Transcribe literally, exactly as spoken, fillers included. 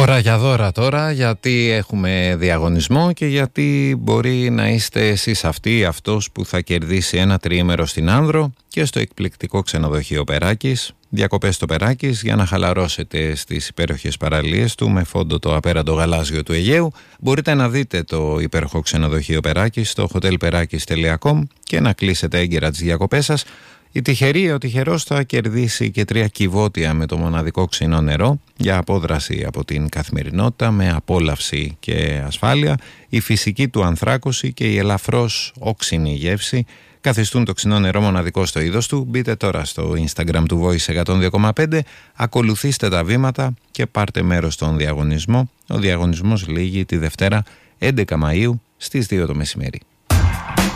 Ώρα για δώρα τώρα, γιατί έχουμε διαγωνισμό και γιατί μπορεί να είστε εσείς αυτοί ή αυτός που θα κερδίσει ένα τριήμερο στην Άνδρο και στο εκπληκτικό ξενοδοχείο Περάκης. Διακοπές στο Περάκης για να χαλαρώσετε στις υπέροχες παραλίες του με φόντο το απέραντο γαλάζιο του Αιγαίου. Μπορείτε να δείτε το υπέροχο ξενοδοχείο Περάκης στο hotel perakis τελεία com και να κλείσετε έγκαιρα τις διακοπές σας. Η τυχερή, ο τυχερός θα κερδίσει και τρία κυβότια με το μοναδικό ξινό νερό για απόδραση από την καθημερινότητα με απόλαυση και ασφάλεια. Η φυσική του ανθράκωση και η ελαφρώς όξινη γεύση καθιστούν το ξινό νερό μοναδικό στο είδος του. Μπείτε τώρα στο Instagram του Voice εκατόν δύο κόμμα πέντε, ακολουθήστε τα βήματα και πάρτε μέρος στον διαγωνισμό. Ο διαγωνισμός λήγει τη Δευτέρα έντεκα Μαΐου στις δύο το μεσημέρι.